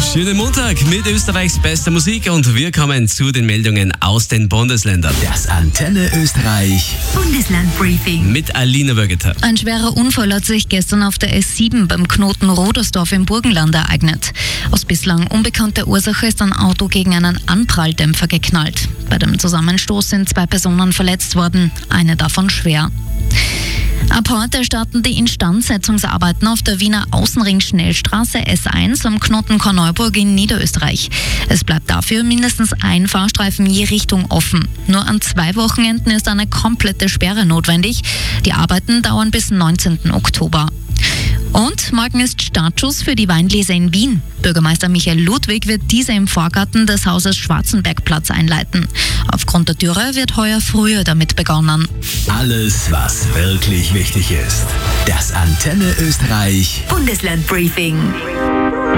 Schönen Montag mit Österreichs bester Musik und wir kommen zu den Meldungen aus den Bundesländern. Das Antenne Österreich Bundesland-Briefing Mit Alina Wögeter. Ein schwerer Unfall hat sich gestern auf der S7 beim Knoten Rodersdorf im Burgenland ereignet. Aus bislang unbekannter Ursache ist ein Auto gegen einen Anpralldämpfer geknallt. Bei dem Zusammenstoß sind 2 Personen verletzt worden, eine davon schwer. Ab heute starten die Instandsetzungsarbeiten auf der Wiener Außenring-Schnellstraße S1 am Knoten Korneuburg in Niederösterreich. Es bleibt dafür mindestens ein Fahrstreifen je Richtung offen. Nur an 2 Wochenenden ist eine komplette Sperre notwendig. Die Arbeiten dauern bis 19. Oktober. Und morgen ist Startschuss für die Weinlese in Wien. Bürgermeister Michael Ludwig wird diese im Vorgarten des Hauses Schwarzenbergplatz einleiten. Aufgrund der Dürre wird heuer früher damit begonnen. Alles, was wirklich wichtig ist. Das Antenne Österreich Bundesland-Briefing.